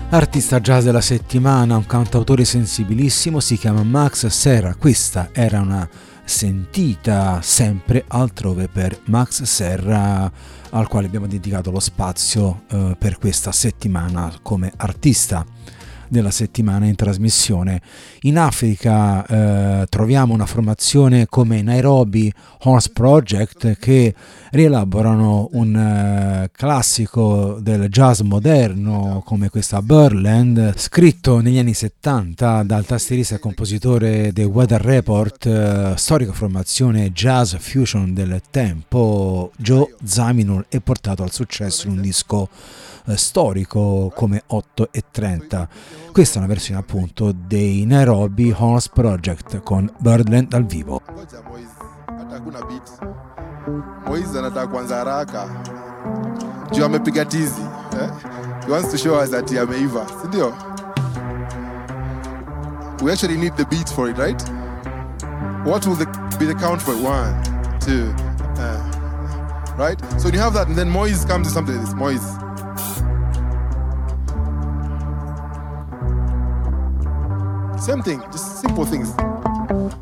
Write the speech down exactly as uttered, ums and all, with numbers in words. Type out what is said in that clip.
Artista jazz della settimana, un cantautore sensibilissimo, si chiama Max Serra. Questa era una sentita sempre altrove per Max Serra, al quale abbiamo dedicato lo spazio eh, per questa settimana come artista della settimana in trasmissione. In Africa eh, troviamo una formazione come Nairobi Horse Project, che rielaborano un eh, classico del jazz moderno come questa Birdland, scritto negli anni settanta dal tastierista e compositore The Weather Report, eh, storica formazione jazz fusion del tempo, Joe Zawinul, e portato al successo in un disco eh, storico come otto e trenta. Questa è una versione appunto dei Nairobi Horse Project con Birdland dal vivo. Moiz anataka kuanza haraka juu amepiga tizi eh? He wants to show us that ameiva, si ndio? We actually need the beat for it, right? What will the, be the count for it? One, two, uh, right? So when you have that, and then Moiz comes to something like this. Moiz. Same thing, just simple things.